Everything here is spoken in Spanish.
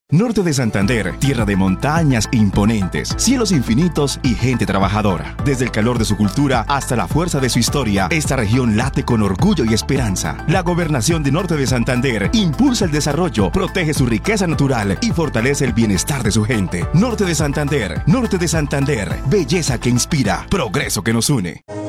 Norte de Santander, tierra de montañas imponentes, cielos infinitos y gente trabajadora. Desde el calor de su cultura hasta la fuerza de su historia, esta región late con orgullo y esperanza. La gobernación de Norte de Santander impulsa el desarrollo, protege su riqueza natural y fortalece el bienestar de su gente. Norte de Santander, belleza que inspira, progreso que nos une.